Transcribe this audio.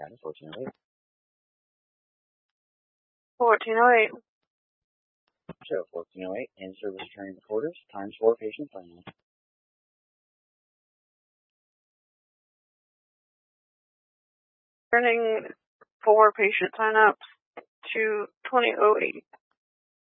status 1408. 1408. Show 1408, in-service attorney recorders, times 4 patient sign-up. Turning 4 patient sign-ups to 2008.